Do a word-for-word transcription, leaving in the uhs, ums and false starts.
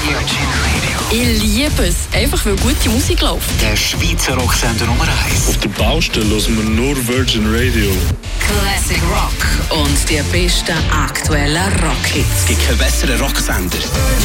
Radio. Ich liebe es, einfach weil gute Musik läuft. Der Schweizer Rocksender Nummer eins. Auf der Baustelle hören wir nur Virgin Radio. Classic Rock und die besten aktuellen Rockhits. Es gibt keinen besseren Rocksender.